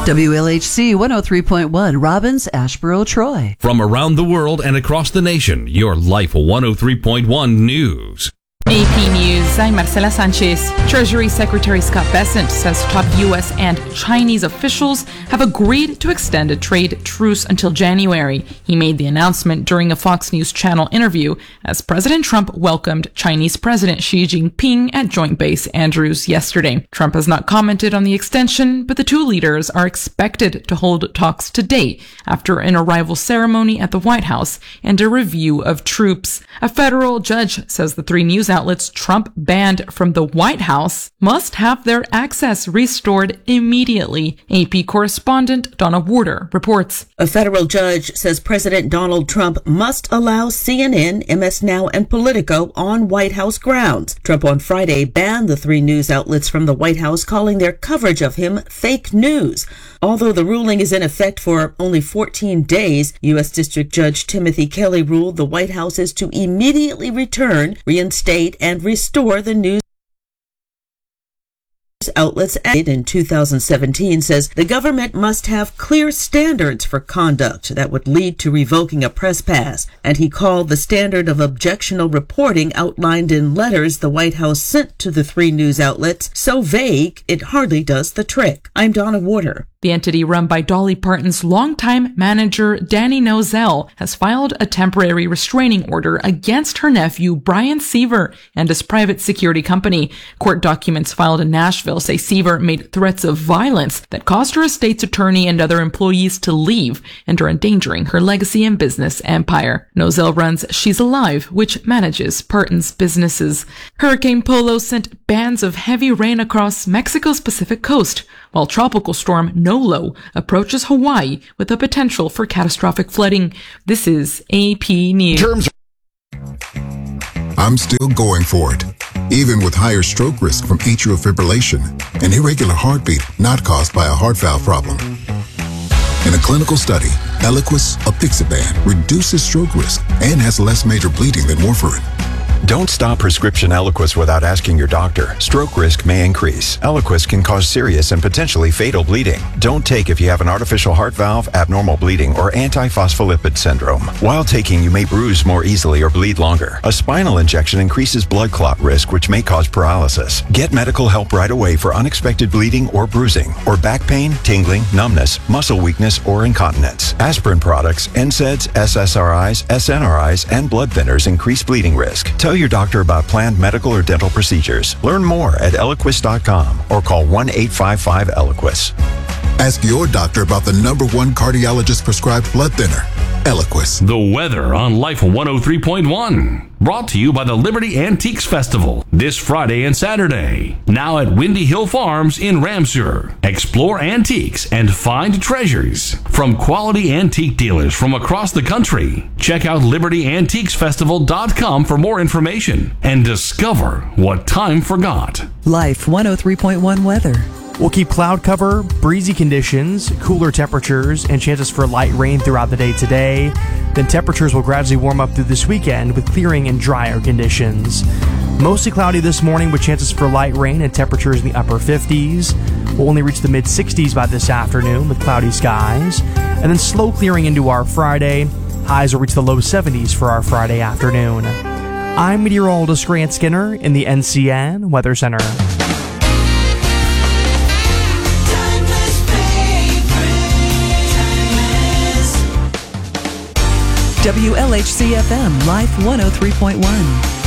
WLHC 103.1, Robbins, Asheboro, Troy. From around the world and across the nation, your Life 103.1 News. AP News, I'm Marcela Sanchez. Treasury Secretary Scott Bessent says top U.S. and Chinese officials have agreed to extend a trade truce until January. He made the announcement during a Fox News Channel interview as President Trump welcomed Chinese President Xi Jinping at Joint Base Andrews yesterday. Trump has not commented on the extension, but the two leaders are expected to hold talks today after an arrival ceremony at the White House and a review of troops. A federal judge says the three news outlets Trump banned from the White House must have their access restored immediately. AP correspondent Donna Warder reports. A federal judge says President Donald Trump must allow CNN, MS Now, and Politico on White House grounds. Trump on Friday banned the three news outlets from the White House, calling their coverage of him fake news. Although the ruling is in effect for only 14 days, U.S. District Judge Timothy Kelly ruled the White House is to immediately return, reinstate, and restore the news outlets in 2017 says the government must have clear standards for conduct that would lead to revoking a press pass, and he called the standard of objectionable reporting outlined in letters the White House sent to the three news outlets so vague it hardly does the trick. I'm Donna Warder. The entity run by Dolly Parton's longtime manager Danny Nozell has filed a temporary restraining order against her nephew Brian Seaver and his private security company. Court documents filed in Nashville say Seaver made threats of violence that caused her estate's attorney and other employees to leave and are endangering her legacy and business empire. Nozell runs She's Alive, which manages Parton's businesses. Hurricane Polo sent bands of heavy rain across Mexico's Pacific coast, while tropical storm Nolo approaches Hawaii with the potential for catastrophic flooding. This is AP News. I'm still going for it, even with higher stroke risk from atrial fibrillation, an irregular heartbeat not caused by a heart valve problem. In a clinical study, Eliquis, apixaban, reduces stroke risk and has less major bleeding than warfarin. Don't stop prescription Eliquis without asking your doctor. Stroke risk may increase. Eliquis can cause serious and potentially fatal bleeding. Don't take if you have an artificial heart valve, abnormal bleeding, or antiphospholipid syndrome. While taking, you may bruise more easily or bleed longer. A spinal injection increases blood clot risk, which may cause paralysis. Get medical help right away for unexpected bleeding or bruising, or back pain, tingling, numbness, muscle weakness, or incontinence. Aspirin products, NSAIDs, SSRIs, SNRIs, and blood thinners increase bleeding risk. Tell your doctor about planned medical or dental procedures. Learn more at Eliquis.com or call 1-855-ELIQUIS. Ask your doctor about the #1 cardiologist prescribed blood thinner, Eliquis. The weather on Life 103.1. Brought to you by the Liberty Antiques Festival this Friday and Saturday. Now at Windy Hill Farms in Ramseur. Explore antiques and find treasures from quality antique dealers from across the country. Check out LibertyAntiquesFestival.com for more information and discover what time forgot. Life 103.1 weather. We'll keep cloud cover, breezy conditions, cooler temperatures, and chances for light rain throughout the day today. Then temperatures will gradually warm up through this weekend with clearing and drier conditions. Mostly cloudy this morning with chances for light rain and temperatures in the upper 50s. We'll only reach the mid-60s by this afternoon with cloudy skies. And then slow clearing into our Friday. Highs will reach the low 70s for our Friday afternoon. I'm meteorologist Grant Skinner in the NCN Weather Center. WLHC FM, Life 103.1.